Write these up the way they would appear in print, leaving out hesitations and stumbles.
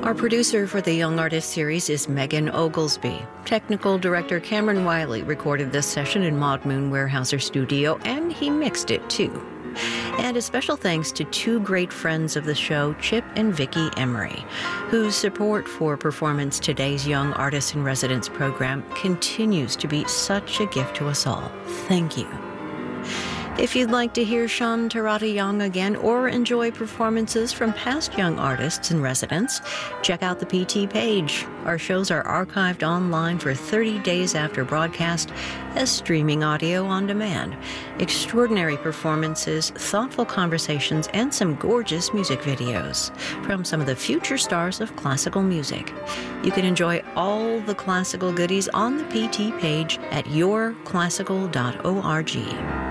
Our producer for the Young Artist series is Megan Oglesby. Technical director Cameron Wiley recorded this session in Maud Moon Weyerhaeuser Studio, and he mixed it too. And a special thanks to two great friends of the show, Chip and Vicki Emery, whose support for Performance Today's Young Artists in Residence program continues to be such a gift to us all. Thank you. If you'd like to hear Sean Tarata Young again or enjoy performances from past young artists in residence, check out the PT page. Our shows are archived online for 30 days after broadcast as streaming audio on demand. Extraordinary performances, thoughtful conversations, and some gorgeous music videos from some of the future stars of classical music. You can enjoy all the classical goodies on the PT page at yourclassical.org.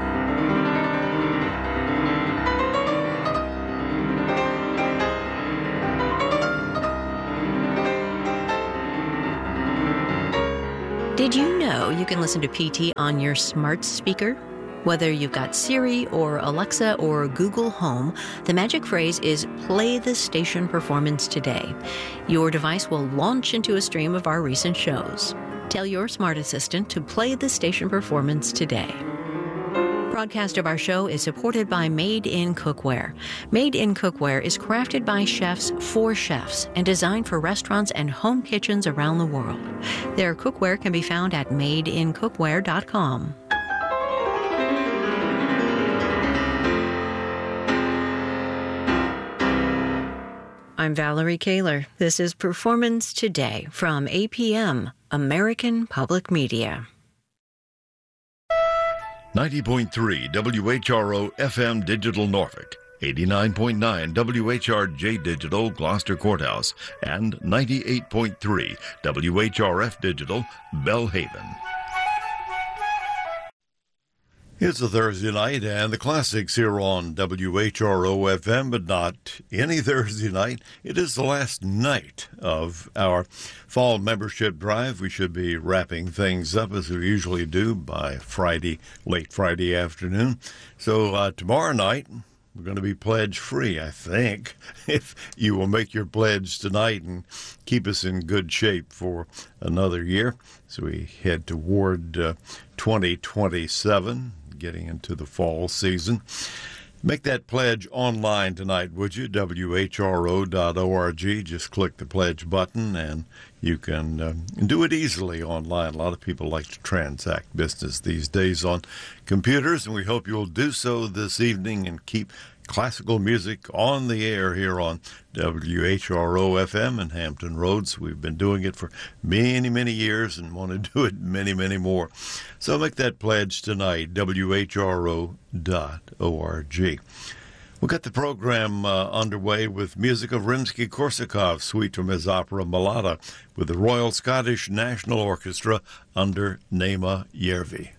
Did you know you can listen to PT on your smart speaker? Whether you've got Siri or Alexa or Google Home, the magic phrase is "Play the station Performance Today." Your device will launch into a stream of our recent shows. Tell your smart assistant to play the station Performance Today. Broadcast of our show is supported by Made in Cookware. Made in Cookware is crafted by chefs for chefs and designed for restaurants and home kitchens around the world. Their cookware can be found at madeincookware.com. I'm Valerie Kaler. This is Performance Today from APM, American Public Media. 90.3 WHRO FM Digital Norfolk, 89.9 WHRJ Digital Gloucester Courthouse, and 98.3 WHRF Digital Belhaven. It's a Thursday night, and the classics here on WHRO FM, but not any Thursday night. It is the last night of our fall membership drive. We should be wrapping things up as we usually do by Friday, late Friday afternoon. So tomorrow night, we're going to be pledge-free, I think, if you will make your pledge tonight and keep us in good shape for another year. So we head toward 2027. Getting into the fall season. Make that pledge online tonight, would you? WHRO.org. Just click the pledge button and you can do it easily online. A lot of people like to transact business these days on computers, and we hope you'll do so this evening and keep classical music on the air here on WHRO FM in Hampton Roads. We've been doing it for many, many years and want to do it many, many more. So make that pledge tonight, WHRO.org. We've got the program underway with music of Rimsky-Korsakov, suite from his opera Malada, with the Royal Scottish National Orchestra under Naima Järvi.